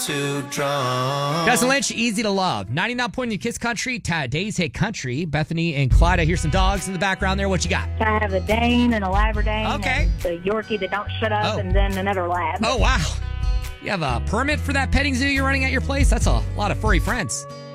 too drunk. Justin Lynch, Easy to Love. 99 point in Kiss Country, today's hit country. Bethany and Clyde, I hear some dogs in the background there. What you got? I have a Dane and a Labrador. Okay. And the Yorkie that don't shut up, Oh. and then another Lab. Oh, wow. You have a permit for that petting zoo you're running at your place? That's a lot of furry friends.